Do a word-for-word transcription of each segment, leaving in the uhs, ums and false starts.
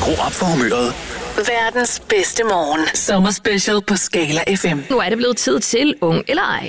Skru op for humøret. Verdens bedste morgen. Sommer special på Skala F M. Nu er det blevet tid til Ung eller ej.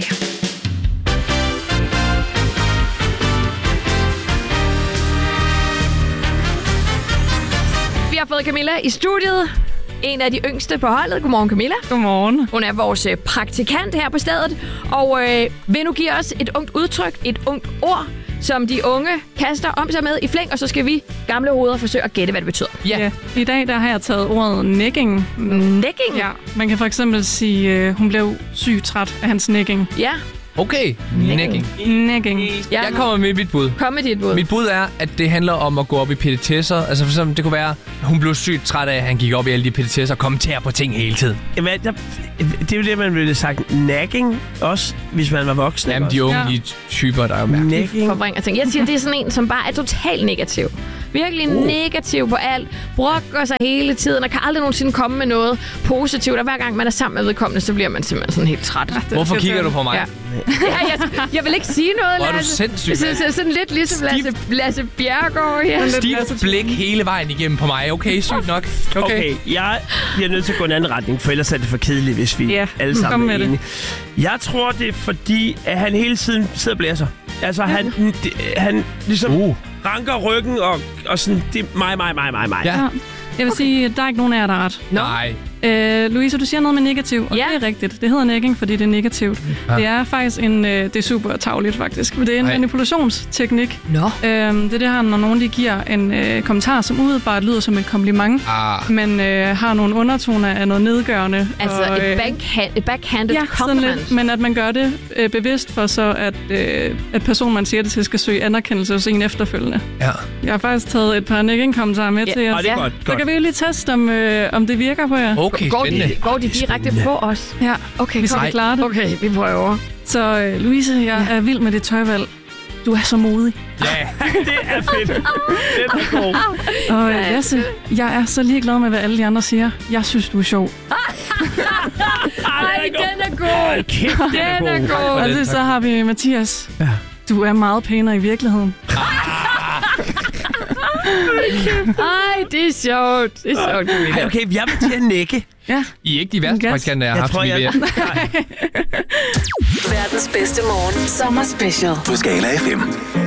Vi har fået Camilla i studiet. En af de yngste på holdet. Godmorgen, Camilla. Godmorgen. Hun er vores praktikant her på stedet. Og øh, vil nu give os et ungt udtryk, et ungt ord, som de unge kaster om sig med i flæng, og så skal vi gamle hoveder forsøge at gætte, hvad det betyder. Ja. ja. I dag der har jeg taget ordet negging. Negging? Ja. Man kan for eksempel sige, øh, hun blev sygt træt af hans negging. Ja. Okay, negging. Negging. Ja. Jeg kommer med mit bud. Kom med dit bud. Mit bud er, at det handler om at gå op i petitesser. Altså for eksempel, det kunne være, at hun blev sygt træt af, at han gik op i alle de petitesser og kommenterer på ting hele tiden. Jamen, der, det er jo det, man ville have sagt. Nagging også, hvis man var voksen. Jamen, de unge, Ja. de typer, der er jo mærkelige. Nagging. Forbringer ting. Jeg siger, det er sådan en, som bare er totalt negativ. Virkelig uh. negativ på alt. Brokker sig hele tiden og kan aldrig nogensinde komme med noget positivt. Og hver gang man er sammen med vedkommende, så bliver man simpelthen sådan helt træt. Ja, Hvorfor kigger du på mig? Ja. ja, jeg, jeg vil ikke sige noget, Hvor er du Lasse. sindssyg, Så, så, sådan lidt ligesom Stiv- Lasse, Lasse Bjerregaard her. Stift blik hele vejen igennem på mig. Okay, sygt nok. Okay. Okay, jeg bliver nødt til at gå en anden retning, for ellers er det for kedeligt, hvis vi Ja, alle kom sammen med er det. enige. Jeg tror, det er fordi, at han hele tiden sidder og blæser. Altså, han, det, han ligesom Uh. ranker ryggen og, og sådan, det er mig, mig, mig, mig, mig. Ja. Ja. Jeg vil sige, at der er ikke nogen af jer, der er ret. Nej. Øh, Louise, du siger noget med negativ, og Ja. det er rigtigt. Det hedder negging, fordi det er negativt. Ja. Det er faktisk en, øh, det er super tarveligt faktisk, men det er en Ej. manipulationsteknik. Nå. Øhm, det er det her, når nogen de giver en øh, kommentar, som umiddelbart lyder som et kompliment, Ah. men øh, har nogle undertoner af noget nedgørende. Altså og, et, øh, backhand, et backhanded Ja, sådan compliment. lidt, men at man gør det øh, bevidst for så, at, øh, at personen, man siger det til, skal søge anerkendelse hos en efterfølgende. Ja. Jeg har faktisk taget et par negging-kommentarer med Ja, til jer. Og det er Ja. godt, Så godt. kan vi jo lige teste, om, øh, om det virker på jer. Okay, Går de, spændende. går de direkte på os? Ja, Okay, vi skal kom. klare det. Okay, vi prøver. Så øh, Louise, jeg er vild med dit tøjvalg. Du er så modig. Ja, det er fedt. Den er god. Og øh, Lasse, jeg er så ligeglad med, hvad alle de andre siger. Jeg synes, du er sjov. Ej, den er god. Hold kæft, den er Den er god. god. Og det, så har vi Mathias. Ja. Du er meget pænere i virkeligheden. Ej, det er sjovt. Det er sjovt, Camilla. Ej, okay, jeg vil til at nække. Ja. I er ikke de værste Gas. praktikanter, jeg har Jeg haft tror, i jeg... V V. Nej. Verdens bedste morgen. Sommer special. På Skala F M.